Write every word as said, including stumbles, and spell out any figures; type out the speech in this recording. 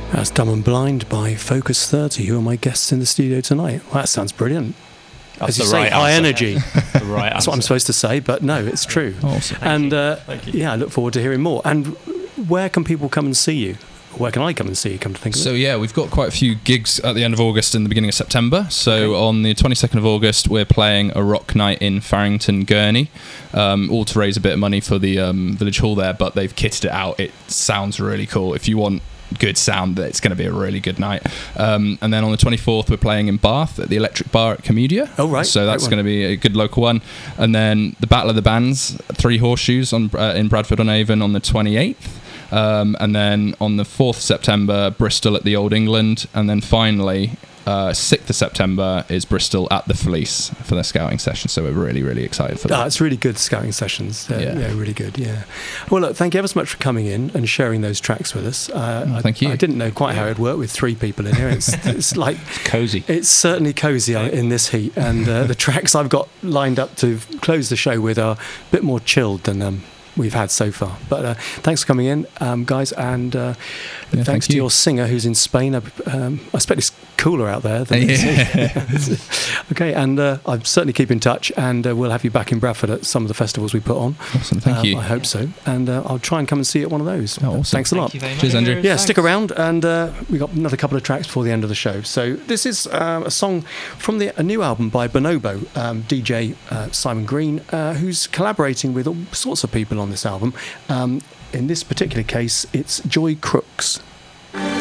That's Dumb and Blind by Focus thirty, who are my guests in the studio tonight. Well, that sounds brilliant. That's As you the say, right high answer. energy. The right That's what I'm supposed to say, but no, it's true. Awesome. And uh, Thank you. yeah, I look forward to hearing more. And where can people come and see you? Where can I come and see you, come to think of So it? yeah, we've got quite a few gigs at the end of August and the beginning of September. So Okay. on the twenty-second of August, we're playing a rock night in Farrington, Gurney, um, all to raise a bit of money for the um, village hall there. But they've kitted it out. It sounds really cool. If you want good sound, it's going to be a really good night. Um, and then on the twenty-fourth, we're playing in Bath at the Electric Bar at Comedia. Oh, right. So that's Great one. going to be a good local one. And then the Battle of the Bands, Three Horseshoes on uh, in Bradford-on-Avon on the twenty-eighth. Um, and then on the fourth of September, Bristol at the Old England. And then finally, uh, sixth of September is Bristol at the Fleece for their scouting session. So we're really, really excited for that. Ah, it's really good scouting sessions. Uh, Yeah. yeah. really good. Yeah. Well, look, thank you ever so much for coming in and sharing those tracks with us. Uh, Oh, I, thank you. I didn't know quite how it'd work with three people in here. It's, it's like Cozy. it's certainly cosy in this heat, and uh, the tracks I've got lined up to close the show with are a bit more chilled than um, we've had so far. But uh, thanks for coming in, um, guys, and uh, Yeah, thanks thank to you. your singer who's in Spain. I, um, I expect it's cooler out there than it's Yeah. Okay, and uh, I'll certainly keep in touch, and uh, we'll have you back in Bradford at some of the festivals we put on. Awesome, thank Um, you. I hope so, and uh, I'll try and come and see you at one of those. Oh, awesome. Thanks a lot. Thank you very much. Cheers, Andrew. Yeah, stick around, and uh, we got another couple of tracks before the end of the show. So this is uh, a song from the, a new album by Bonobo, um, D J uh, Simon Green, uh, who's collaborating with all sorts of people on this album. Um, in this particular case, it's Joy Crooks.